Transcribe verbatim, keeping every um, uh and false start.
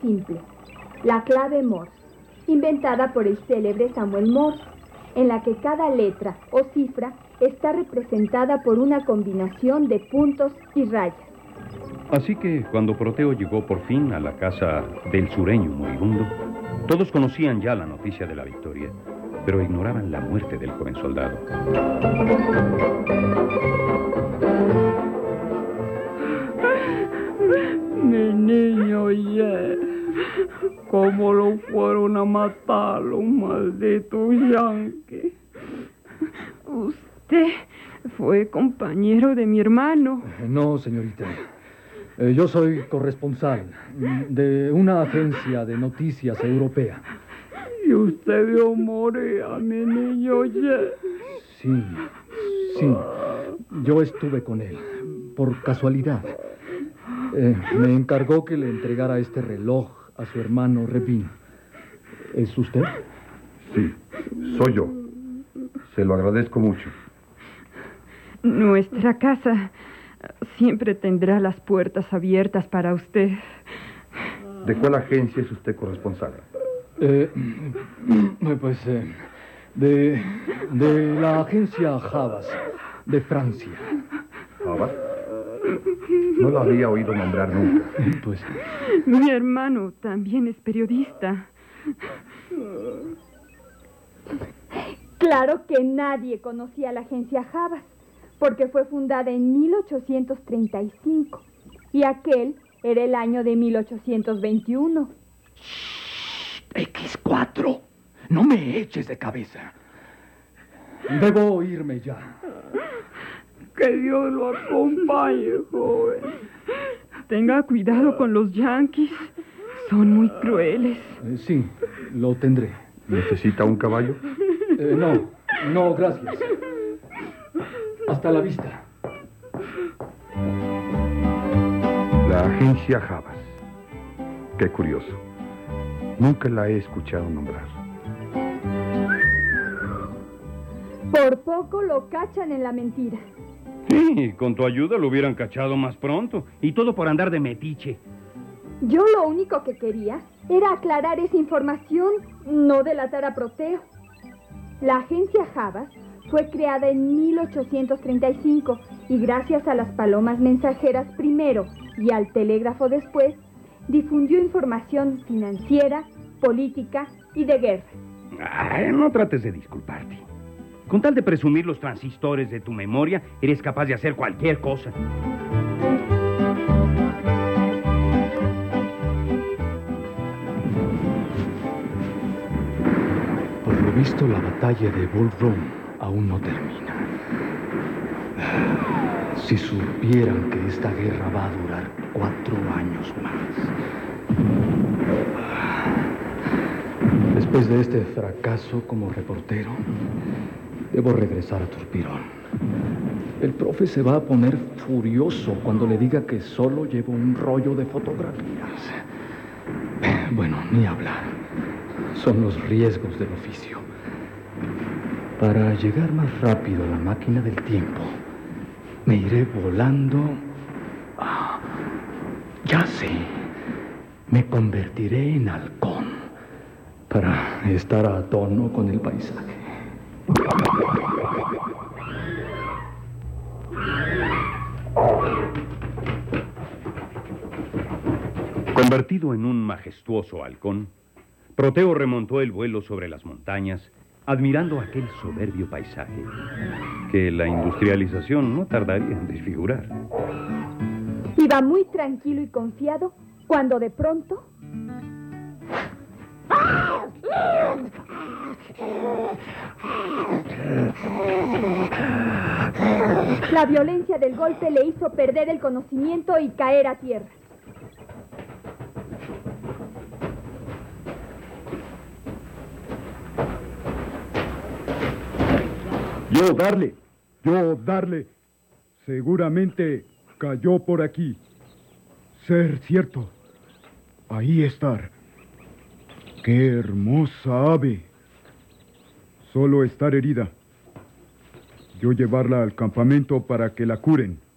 simple, la clave Morse, inventada por el célebre Samuel Morse, en la que cada letra o cifra está representada por una combinación de puntos y rayas. Así que cuando Proteo llegó por fin a la casa del sureño moribundo, todos conocían ya la noticia de la victoria, pero ignoraban la muerte del joven soldado. Mi niño Ye, ¿cómo lo fueron a matar los malditos yanquis? Usted fue compañero de mi hermano. No, señorita. Eh, yo soy corresponsal de una agencia de noticias europea. ¿Y usted vio morir a mi niño Ye? Sí, sí. Yo estuve con él, por casualidad. Eh, me encargó que le entregara este reloj a su hermano Revin. ¿Es usted? Sí, soy yo. Se lo agradezco mucho. Nuestra casa siempre tendrá las puertas abiertas para usted. ¿De cuál agencia es usted corresponsal? Eh, pues eh, de, de la agencia Havas, de Francia. ¿Havas? No lo había oído nombrar nunca. Pues mi hermano también es periodista. Claro que nadie conocía la agencia Havas, porque fue fundada en mil ochocientos treinta y cinco, y aquel era el año de mil ochocientos veintiuno. equis cuatro, no me eches de cabeza. Debo irme ya. Que Dios lo acompañe, joven. Tenga cuidado con los yanquis. Son muy crueles. Eh, sí, lo tendré. ¿Necesita un caballo? Eh, no, no, gracias. Hasta la vista. La agencia Havas. Qué curioso. Nunca la he escuchado nombrar. Por poco lo cachan en la mentira. Sí, con tu ayuda lo hubieran cachado más pronto. Y todo por andar de metiche. Yo lo único que quería era aclarar esa información, no delatar a Proteo. La agencia Havas fue creada en mil ochocientos treinta y cinco y gracias a las palomas mensajeras primero y al telégrafo después, difundió información financiera, política y de guerra. Ay, no trates de disculparte. Con tal de presumir los transistores de tu memoria, eres capaz de hacer cualquier cosa. Por lo visto, la batalla de Bull Run aún no termina. Si supieran que esta guerra va a durar cuatro años más. Después de este fracaso como reportero, debo regresar a Turpirón. El profe se va a poner furioso cuando le diga que solo llevo un rollo de fotografías. Bueno, ni hablar. Son los riesgos del oficio. Para llegar más rápido a la máquina del tiempo, me iré volando. Ah, ya sé. Me convertiré en halcón para estar a tono con el paisaje. Convertido en un majestuoso halcón, Proteo remontó el vuelo sobre las montañas, admirando aquel soberbio paisaje que la industrialización no tardaría en desfigurar. Iba muy tranquilo y confiado cuando de pronto... La violencia del golpe le hizo perder el conocimiento y caer a tierra. Yo darle, yo darle. Seguramente cayó por aquí. Ser cierto. Ahí estar. Qué hermosa ave. Solo estar herida. Yo llevarla al campamento para que la curen.